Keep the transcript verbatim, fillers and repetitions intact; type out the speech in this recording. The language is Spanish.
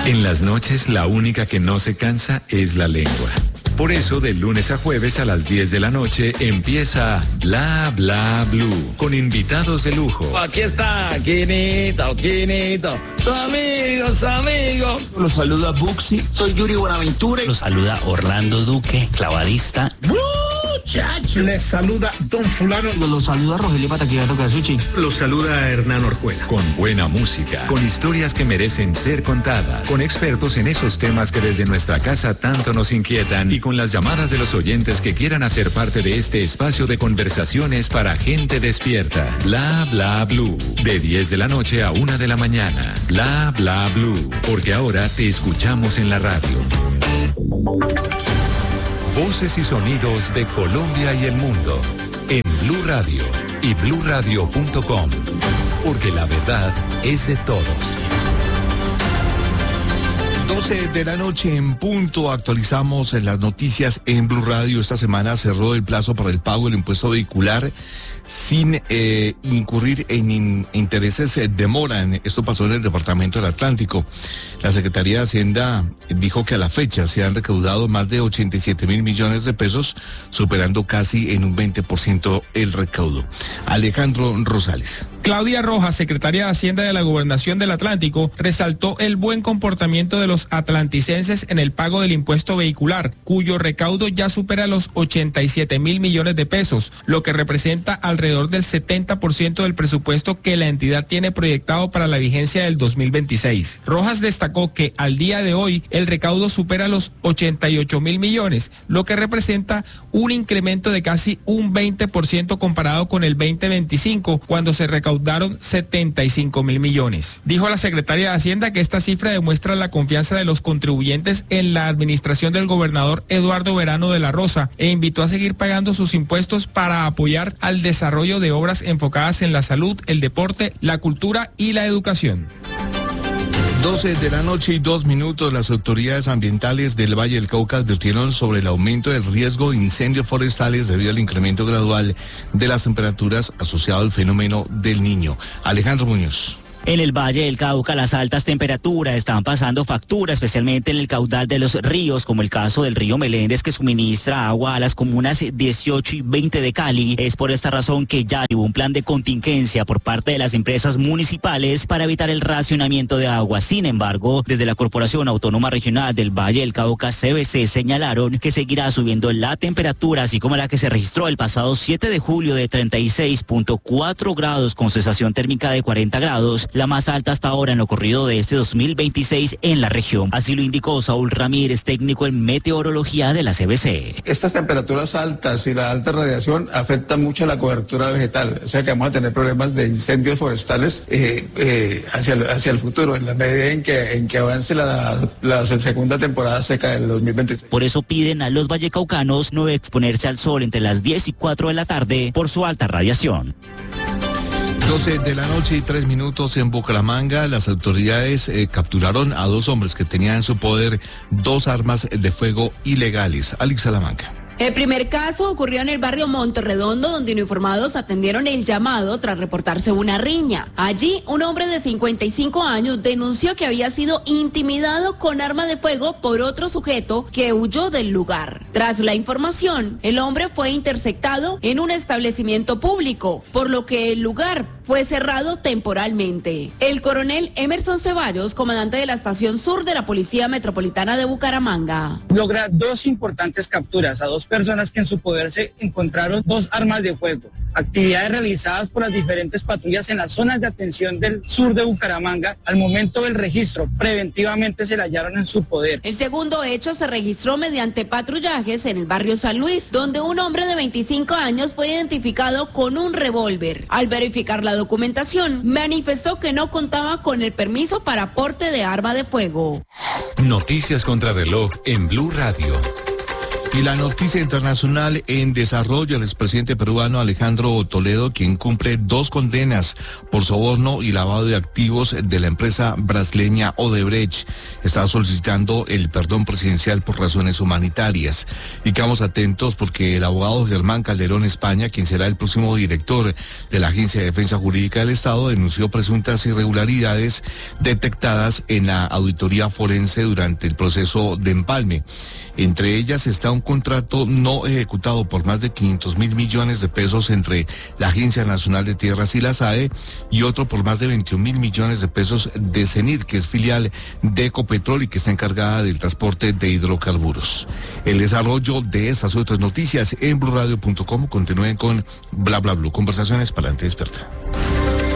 En las noches, la única que no se cansa es la lengua. Por eso, de lunes a jueves a las diez de la noche empieza Bla Bla Blue, con invitados de lujo. Aquí está, Quinito, Quinito, su amigo, su amigo. Los saluda Buxi, soy Yuri Buenaventura. Los saluda Orlando Duque, clavadista. Muchachos. Les saluda Don Fulano. Los saluda Rogelio Pataquivato Casuchi. Los saluda Hernán Orjuela. Con buena música, con historias que merecen ser contadas, con expertos en esos temas que desde nuestra casa tanto nos inquietan y con las llamadas de los oyentes que quieran hacer parte de este espacio de conversaciones para gente despierta. Bla Bla Blue, de diez de la noche a una de la mañana. Bla Bla Blue, porque ahora te escuchamos en la radio. Voces y sonidos de Colombia y el mundo en Blue Radio y blue radio punto com, porque la verdad es de todos. doce de la noche en punto, actualizamos las noticias en Blue Radio. Esta semana cerró el plazo para el pago del impuesto vehicular sin eh, incurrir en in, intereses eh, demoran. Esto pasó en el Departamento del Atlántico. La Secretaría de Hacienda dijo que a la fecha se han recaudado más de ochenta y siete mil millones de pesos, superando casi en un veinte por ciento el recaudo. Alejandro Rosales. Claudia Rojas, secretaria de Hacienda de la Gobernación del Atlántico, resaltó el buen comportamiento de los atlanticenses en el pago del impuesto vehicular, cuyo recaudo ya supera los ochenta y siete mil millones de pesos, lo que representa alrededor del setenta por ciento del presupuesto que la entidad tiene proyectado para la vigencia del dos mil veintiséis. Rojas destacó que al día de hoy el recaudo supera los ochenta y ocho mil millones, lo que representa un incremento de casi un veinte por ciento comparado con el veinte veinticinco, cuando se recaudó daron setenta y cinco mil millones. Dijo la secretaria de Hacienda que esta cifra demuestra la confianza de los contribuyentes en la administración del gobernador Eduardo Verano de la Rosa e invitó a seguir pagando sus impuestos para apoyar al desarrollo de obras enfocadas en la salud, el deporte, la cultura y la educación. doce de la noche y dos minutos, las autoridades ambientales del Valle del Cauca advirtieron sobre el aumento del riesgo de incendios forestales debido al incremento gradual de las temperaturas asociado al fenómeno del Niño. Alejandro Muñoz. En el Valle del Cauca, las altas temperaturas están pasando factura, especialmente en el caudal de los ríos, como el caso del río Meléndez, que suministra agua a las comunas dieciocho y veinte de Cali. Es por esta razón que ya hubo un plan de contingencia por parte de las empresas municipales para evitar el racionamiento de agua. Sin embargo, desde la Corporación Autónoma Regional del Valle del Cauca, C B C, señalaron que seguirá subiendo la temperatura, así como la que se registró el pasado siete de julio de treinta y seis punto cuatro grados con sensación térmica de cuarenta grados. La más alta hasta ahora en lo corrido de este dos mil veintiséis en la región. Así lo indicó Saúl Ramírez, técnico en meteorología de la C B C. Estas temperaturas altas y la alta radiación afectan mucho a la cobertura vegetal, o sea que vamos a tener problemas de incendios forestales eh, eh, hacia, el, hacia el futuro, en la medida en que, en que avance la, la segunda temporada seca del dos mil veintiséis. Por eso piden a los vallecaucanos no exponerse al sol entre las diez y cuatro de la tarde por su alta radiación. doce de la noche y tres minutos en Bucaramanga, las autoridades eh, capturaron a dos hombres que tenían en su poder dos armas de fuego ilegales. Alex Salamanca. El primer caso ocurrió en el barrio Monterredondo, donde uniformados atendieron el llamado tras reportarse una riña. Allí, un hombre de cincuenta y cinco años denunció que había sido intimidado con arma de fuego por otro sujeto que huyó del lugar. Tras la información, el hombre fue interceptado en un establecimiento público, por lo que el lugar fue cerrado temporalmente. El coronel Emerson Ceballos, comandante de la estación sur de la Policía Metropolitana de Bucaramanga. Logra dos importantes capturas a dos personas que en su poder se encontraron dos armas de fuego. Actividades realizadas por las diferentes patrullas en las zonas de atención del sur de Bucaramanga. Al momento del registro, preventivamente se la hallaron en su poder. El segundo hecho se registró mediante patrullajes en el barrio San Luis, donde un hombre de veinticinco años fue identificado con un revólver. Al verificar la documentación, manifestó que no contaba con el permiso para porte de arma de fuego. Noticias contra reloj en Blue Radio. Y la noticia internacional en desarrollo, el expresidente peruano Alejandro Toledo, quien cumple dos condenas por soborno y lavado de activos de la empresa brasileña Odebrecht, está solicitando el perdón presidencial por razones humanitarias. Y quedamos atentos porque el abogado Germán Calderón España, quien será el próximo director de la Agencia de Defensa Jurídica del Estado, denunció presuntas irregularidades detectadas en la auditoría forense durante el proceso de empalme. Entre ellas está un contrato no ejecutado por más de quinientos mil millones de pesos entre la Agencia Nacional de Tierras y la S A E y otro por más de veintiún mil millones de pesos de CENIT, que es filial de Ecopetrol y que está encargada del transporte de hidrocarburos. El desarrollo de estas y otras noticias en blue radio punto com. Continúen con Bla Bla Blue, conversaciones para gente experta.